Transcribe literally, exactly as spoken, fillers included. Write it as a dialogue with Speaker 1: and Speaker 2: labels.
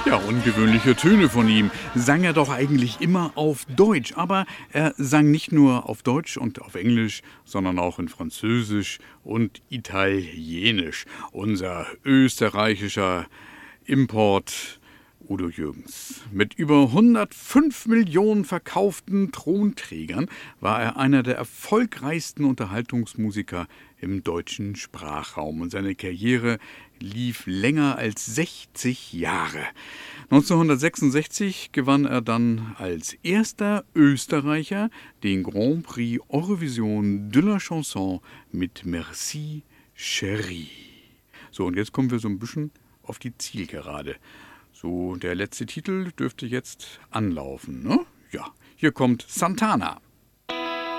Speaker 1: Ja, ungewöhnliche Töne von ihm. Sang er doch eigentlich immer auf Deutsch. Aber er sang nicht nur auf Deutsch und auf Englisch, sondern auch in Französisch und Italienisch. Unser österreichischer Import Udo Jürgens. Mit über hundertfünf Millionen verkauften Tonträgern war er einer der erfolgreichsten Unterhaltungsmusiker im deutschen Sprachraum. Und seine Karriere lief länger als sechzig Jahre. neunzehnhundertsechsundsechzig gewann er dann als erster Österreicher den Grand Prix Eurovision de la Chanson mit Merci Chérie. So, und jetzt kommen wir so ein bisschen auf die Zielgerade. So, der letzte Titel dürfte jetzt anlaufen, ne? Ja, hier kommt Santana.